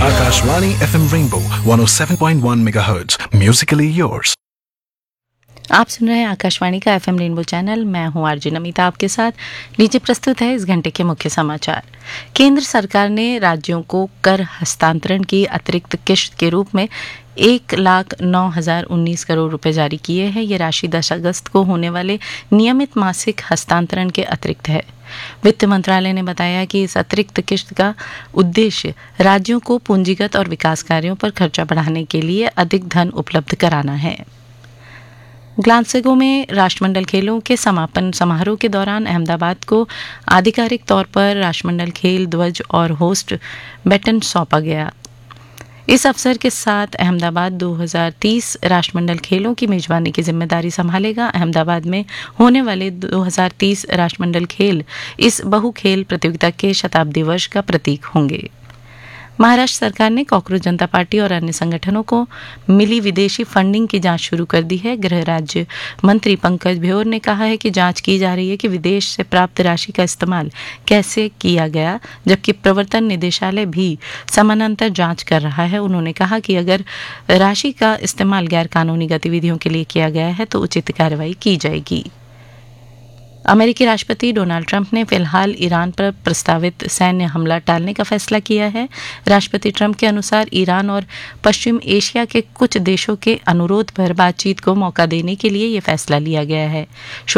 Akashvani FM Rainbow 107.1 MHz. Musically yours. आप सुन रहे हैं आकाशवाणी का एफएम रेनबो चैनल। मैं हूं आरजे नमिता आपके साथ। नीचे प्रस्तुत है इस घंटे के मुख्य समाचार। केंद्र सरकार ने राज्यों को कर हस्तांतरण की अतिरिक्त किश्त के रूप में 1,09,019 करोड़ रुपए जारी किए हैं। ये राशि 10 अगस्त को होने वाले नियमित मासिक हस्तांतरण के अतिरिक्त है। वित्त मंत्रालय ने बताया कि इस अतिरिक्त किश्त का उद्देश्य राज्यों को पूंजीगत और विकास कार्यों पर खर्चा बढ़ाने के लिए अधिक धन उपलब्ध कराना है। ग्लासगो में राष्ट्रमंडल खेलों के समापन समारोह के दौरान अहमदाबाद को आधिकारिक तौर पर राष्ट्रमंडल खेल ध्वज और होस्ट बैटन सौंपा गया। इस अवसर के साथ अहमदाबाद 2030 राष्ट्रमंडल खेलों की मेजबानी की जिम्मेदारी संभालेगा। अहमदाबाद में होने वाले 2030 राष्ट्रमंडल खेल इस बहु खेल प्रतियोगिता के शताब्दी वर्ष का प्रतीक होंगे। महाराष्ट्र सरकार ने कॉकरोच जनता पार्टी और अन्य संगठनों को मिली विदेशी फंडिंग की जांच शुरू कर दी है। गृह राज्य मंत्री पंकज भ्योर ने कहा है कि जांच की जा रही है कि विदेश से प्राप्त राशि का इस्तेमाल कैसे किया गया, जबकि प्रवर्तन निदेशालय भी समानांतर जांच कर रहा है। उन्होंने कहा कि अगर राशि का इस्तेमाल गैर कानूनी गतिविधियों के लिए किया गया है तो उचित कार्रवाई की जाएगी। अमेरिकी राष्ट्रपति डोनाल्ड ट्रंप ने फिलहाल ईरान पर प्रस्तावित सैन्य हमला टालने का फैसला किया है। राष्ट्रपति ट्रंप के अनुसार ईरान और पश्चिम एशिया के कुछ देशों के अनुरोध पर बातचीत को मौका देने के लिए यह फैसला लिया गया है।